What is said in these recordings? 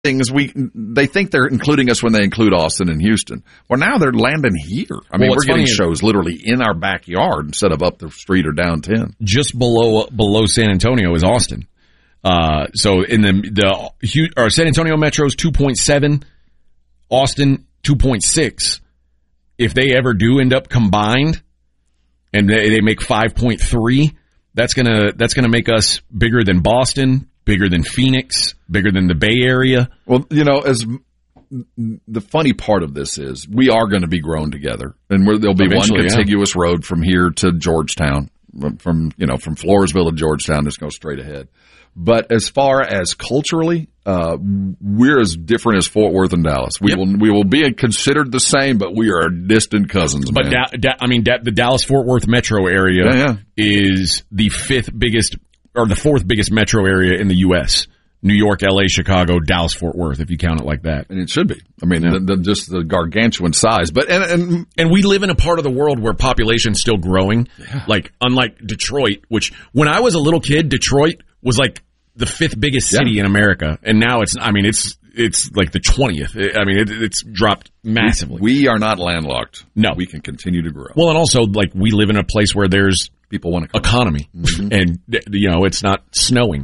things they think they're including us when they include Austin and Houston. Well, now they're landing here. I mean, we're getting shows literally in our backyard instead of up the street or down 10. Just below San Antonio is Austin. So in the San Antonio Metro's 2.7, Austin 2.6. If they ever do end up combined and they make 5.3, that's gonna make us bigger than Boston, bigger than Phoenix, bigger than the Bay Area. Well, as the funny part of this is we are going to be grown together, and there'll be one contiguous road from here to Georgetown, from Floresville to Georgetown. Just go straight ahead. But as far as culturally, we're as different as Fort Worth and Dallas. We will be considered the same, but we are distant cousins. But the Dallas-Fort Worth metro area is the fifth biggest or the fourth biggest metro area in the U.S. New York, L.A., Chicago, Dallas-Fort Worth, if you count it like that. And it should be. I mean, just the gargantuan size. But and we live in a part of the world where population's still growing. Yeah. Like, unlike Detroit, which when I was a little kid, Detroit was like the fifth biggest city in America. And now it's like the 20th. I mean, it's dropped massively. We are not landlocked. No. We can continue to grow. Well, and also, like, we live in a place where there's people want to economy. Mm-hmm. And, it's not snowing.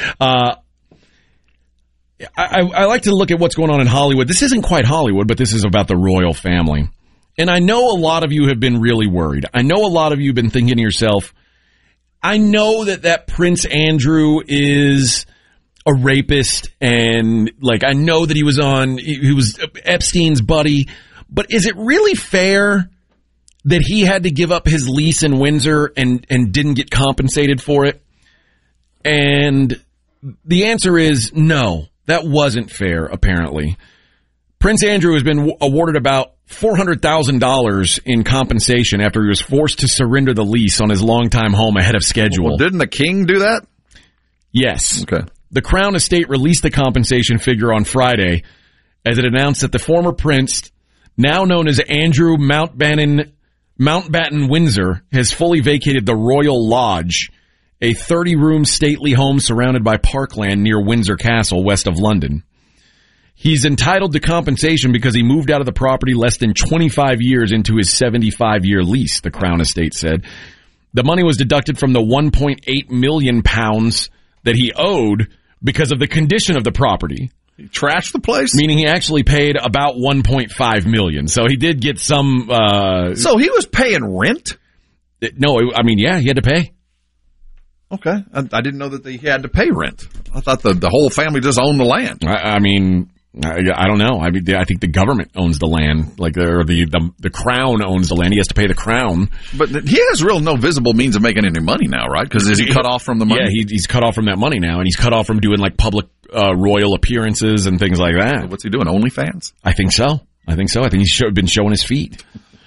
I like to look at what's going on in Hollywood. This isn't quite Hollywood, but this is about the royal family. And I know a lot of you have been really worried. I know a lot of you have been thinking to yourself, I know that Prince Andrew is a rapist, and I know that he was Epstein's buddy, but is it really fair that he had to give up his lease in Windsor and didn't get compensated for it? And the answer is no. That wasn't fair, apparently. Prince Andrew has been awarded about $400,000 in compensation after he was forced to surrender the lease on his longtime home ahead of schedule. Well, didn't the king do that? Yes. Okay. The Crown Estate released the compensation figure on Friday as it announced that the former prince, now known as Andrew Mountbatten Windsor, has fully vacated the Royal Lodge, a 30-room stately home surrounded by parkland near Windsor Castle, west of London. He's entitled to compensation because he moved out of the property less than 25 years into his 75-year lease, the Crown Estate said. The money was deducted from the £1.8 million that he owed because of the condition of the property. He trashed the place? Meaning he actually paid about $1.5 million. So he did get some... So he was paying rent? No, he had to pay. Okay. I didn't know that he had to pay rent. I thought the whole family just owned the land. I don't know. I think the government owns the land, the crown owns the land. He has to pay the crown. But he has no visible means of making any money now, right? Because is he cut off from the money? Yeah, he's cut off from that money now, and he's cut off from doing public royal appearances and things like that. So what's he doing? OnlyFans? I think so. I think he's been showing his feet.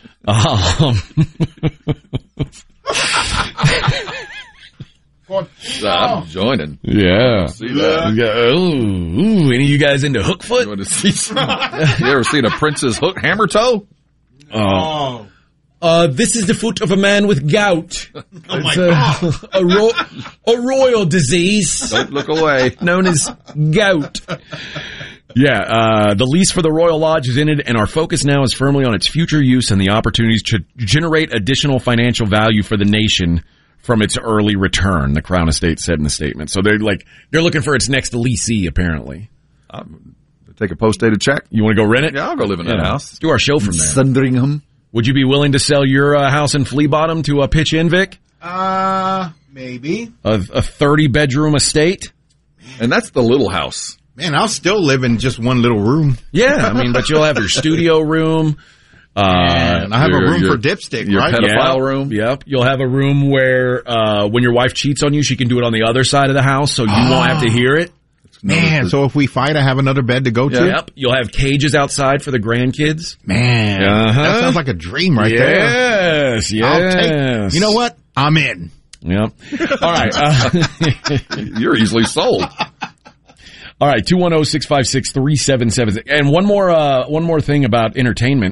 I'm joining. Yeah. See that? Ooh, any of you guys into hook foot? You ever seen a prince's hammer toe? Oh. This is the foot of a man with gout. Oh my God. A royal disease. Don't look away. Known as gout. Yeah, the lease for the Royal Lodge is ended, and our focus now is firmly on its future use and the opportunities to generate additional financial value for the nation from its early return, the Crown Estate said in the statement. So they're looking for its next leasee, apparently. Take a post-dated check. You want to go rent it? Yeah, I'll go live in that house. Let's do our show from there. Sandringham. Would you be willing to sell your house in Flea Bottom to pitch in, Vic? Maybe. A 30-bedroom estate? And that's the little house. Man, I'll still live in just one little room. Yeah, but you'll have your studio room. And I have a room for Dipstick, your right? pedophile room. Yep. You'll have a room where when your wife cheats on you, she can do it on the other side of the house, so you won't have to hear it. Man, so if we fight, I have another bed to go to? Yep. You'll have cages outside for the grandkids. Man, that sounds like a dream right there. Yes. You know what? I'm in. Yep. All right. You're easily sold. All right, 210-656-3776. And one more thing about entertainment.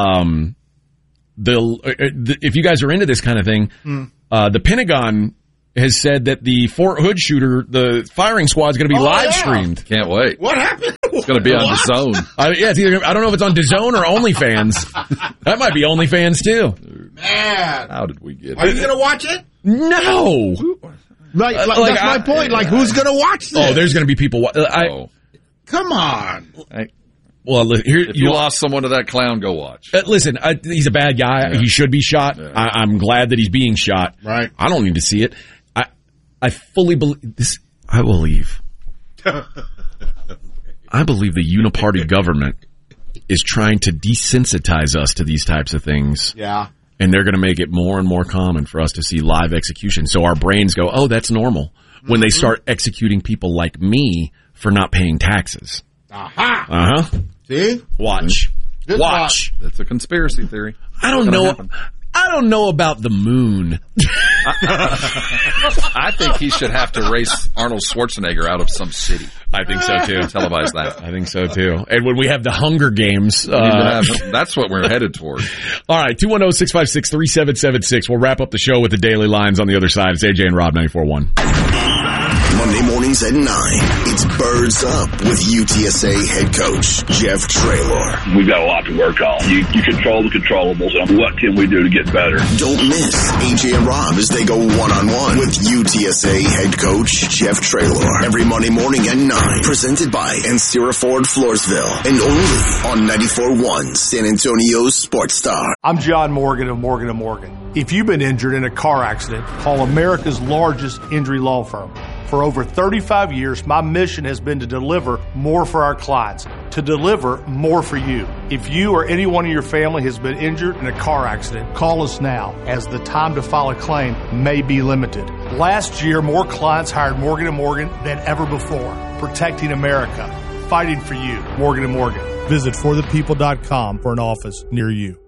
If you guys are into this kind of thing, the Pentagon has said that the Fort Hood shooter, the firing squad, is going to be live streamed. Can't wait. What happened? It's going to be on DAZN. It's either, I don't know if it's on DAZN or OnlyFans. That might be OnlyFans too. Man, how did we get it? Are you going to watch it? No. That's my point. Like, who's going to watch this? Oh, there's going to be people. Come on. Well, here if you lost someone to that clown, go watch. Listen, he's a bad guy. Yeah. He should be shot. Yeah. I'm glad that he's being shot. Right. I don't need to see it. I fully believe this. I believe. I believe the uniparty government is trying to desensitize us to these types of things. Yeah. And they're going to make it more and more common for us to see live execution. So our brains go, oh, that's normal. When they start executing people like me for not paying taxes. Aha. Uh-huh. See? Watch. Good Watch. That's a conspiracy theory. I don't know. I don't know about the moon. I think he should have to race Arnold Schwarzenegger out of some city. I think so too. Televise that. I think so too. And when we have the Hunger Games, that's what we're headed toward. All right, 210-656-3776. We'll wrap up the show with the daily lines on the other side. It's AJ and Rob 94.1. Monday mornings at 9, it's Birds Up with UTSA head coach Jeff Traylor. We've got a lot to work on. You control the controllables, and what can we do to get better? Don't miss AJ and Rob as they go one-on-one with UTSA head coach Jeff Traylor. Every Monday morning at 9, presented by Ancira Ford Floresville, and only on 94.1 San Antonio's Sports Star. I'm John Morgan of Morgan & Morgan. If you've been injured in a car accident, call America's largest injury law firm. For over 35 years, my mission has been to deliver more for our clients, to deliver more for you. If you or anyone in your family has been injured in a car accident, call us now, as the time to file a claim may be limited. Last year, more clients hired Morgan & Morgan than ever before, protecting America, fighting for you. Morgan & Morgan. Visit forthepeople.com for an office near you.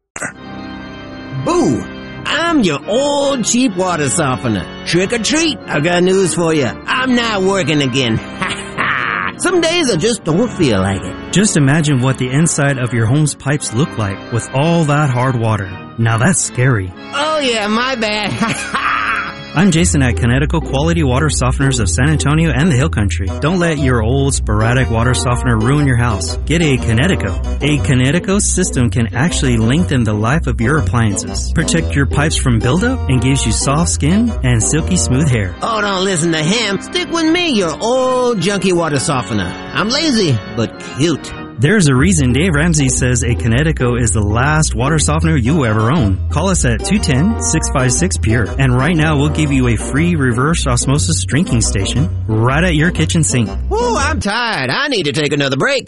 Boo! I'm your old cheap water softener. Trick or treat, I've got news for you. I'm not working again. Ha ha! Some days I just don't feel like it. Just imagine what the inside of your home's pipes look like with all that hard water. Now that's scary. Oh yeah, my bad. Ha ha! I'm Jason at Connecticut Quality Water Softeners of San Antonio and the Hill Country. Don't let your old sporadic water softener ruin your house. Get a Connecticut. A Connecticut system can actually lengthen the life of your appliances, protect your pipes from buildup, and gives you soft skin and silky smooth hair. Oh, don't listen to him. Stick with me, your old junky water softener. I'm lazy, but cute. There's a reason Dave Ramsey says a Connecticut is the last water softener you will ever own. Call us at 210-656-PURE. And right now we'll give you a free reverse osmosis drinking station right at your kitchen sink. Ooh, I'm tired. I need to take another break.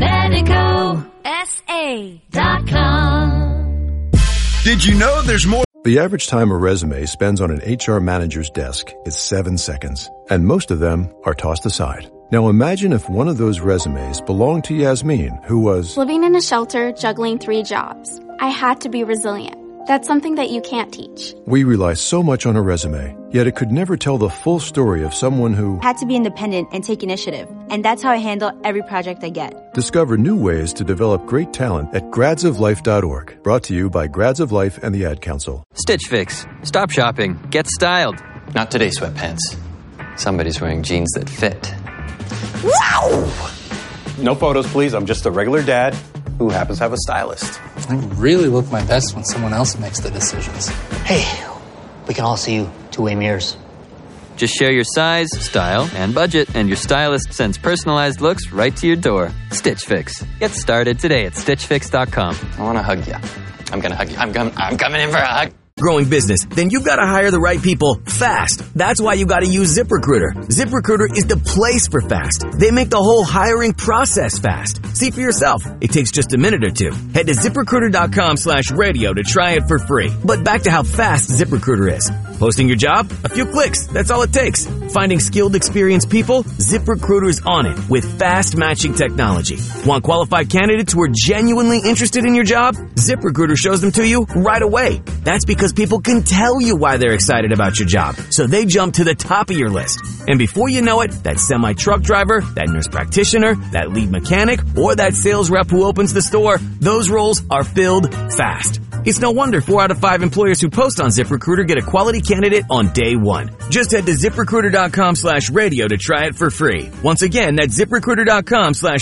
ConnecticutSA.com. Did you know there's more? The average time a resume spends on an HR manager's desk is 7 seconds, and most of them are tossed aside. Now imagine if one of those resumes belonged to Yasmin, who was living in a shelter, juggling 3 jobs. I had to be resilient. That's something that you can't teach. We rely so much on a resume, yet it could never tell the full story of someone who had to be independent and take initiative. And that's how I handle every project I get. Discover new ways to develop great talent at gradsoflife.org. Brought to you by Grads of Life and the Ad Council. Stitch Fix. Stop shopping. Get styled. Not today, sweatpants. Somebody's wearing jeans that fit. Wow! No photos, please. I'm just a regular dad who happens to have a stylist. I really look my best when someone else makes the decisions. Hey, we can all see you two-way mirrors. Just share your size, style, and budget, and your stylist sends personalized looks right to your door. Stitch Fix. Get started today at StitchFix.com. I want to hug you. I'm going to hug you. I'm coming in for a hug. Growing business, then you've got to hire the right people fast. That's why you got to use ZipRecruiter. ZipRecruiter is the place for fast. They make the whole hiring process fast. See for yourself. It takes just a minute or two. Head to ZipRecruiter.com/radio to try it for free. But back to how fast ZipRecruiter is. Posting your job? A few clicks. That's all it takes. Finding skilled, experienced people? ZipRecruiter's on it with fast matching technology. Want qualified candidates who are genuinely interested in your job? ZipRecruiter shows them to you right away. That's because people can tell you why they're excited about your job, so they jump to the top of your list. And before you know it, that semi-truck driver, that nurse practitioner, that lead mechanic, or that sales rep who opens the store, those roles are filled fast. It's no wonder 4 out of 5 employers who post on ZipRecruiter get a quality candidate on day one. Just head to ZipRecruiter.com/radio to try it for free. Once again, that's ZipRecruiter.com/radio